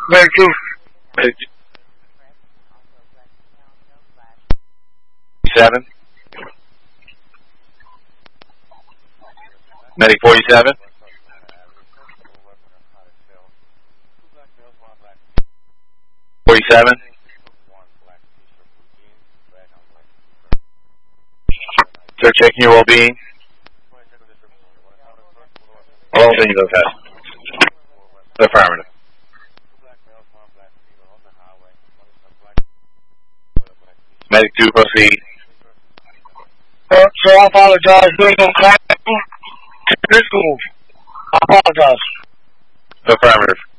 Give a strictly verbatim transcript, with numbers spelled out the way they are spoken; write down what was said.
Medic two. Medic seven. Medic forty-seven. forty-seven. Sir, checking your well-being. All things okay. Affirmative. Medic two, proceed. Uh, sir, I apologize. There's no class. This school. I apologize. Affirmative.